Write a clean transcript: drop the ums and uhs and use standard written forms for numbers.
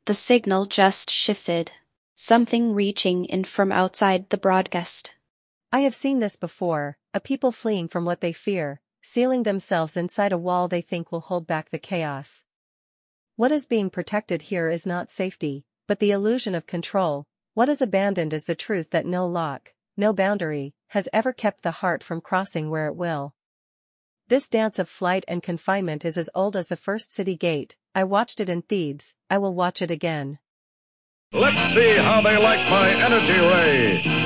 The signal just shifted. Something reaching in from outside the broadcast. I have seen this before, a people fleeing from what they fear, sealing themselves inside a wall they think will hold back the chaos. What is being protected here is not safety, but the illusion of control. What is abandoned is the truth that no lock, no boundary, has ever kept the heart from crossing where it will. This dance of flight and confinement is as old as the first city gate. I watched it in Thebes, I will watch it again. Let's see how they like my energy ray.